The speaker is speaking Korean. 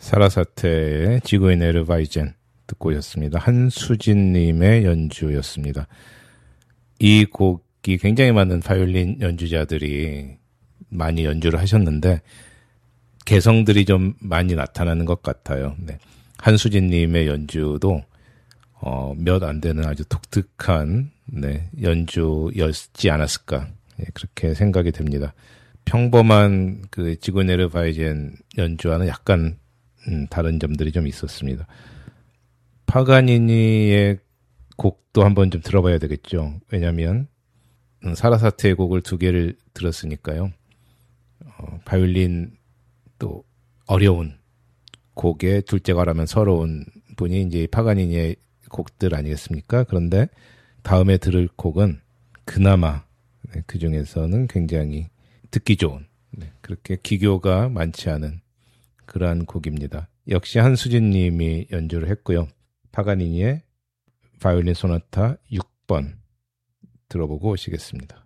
사라사테의 지구인 에르바이젠 듣고 오셨습니다. 한수진님의 연주였습니다. 이 곡이 굉장히 많은 바이올린 연주자들이 많이 연주를 하셨는데 개성들이 좀 많이 나타나는 것 같아요. 네. 한수진님의 연주도 몇 안 되는 아주 독특한 연주였지 않았을까, 그렇게 생각이 됩니다. 평범한 그 지구인 에르바이젠 연주와는 약간 다른 점들이 좀 있었습니다. 파가니니의 곡도 한번 좀 들어봐야 되겠죠. 왜냐하면 사라사테의 곡을 두 개를 들었으니까요. 바이올린 또 어려운 곡의 둘째가라면 서러운 분이 이제 파가니니의 곡들 아니겠습니까? 그런데 다음에 들을 곡은 그나마 그 중에서는 굉장히 듣기 좋은, 그렇게 기교가 많지 않은 그러한 곡입니다. 역시 한수진 님이 연주를 했고요. 파가니니의 바이올린 소나타 6번 들어보고 오시겠습니다.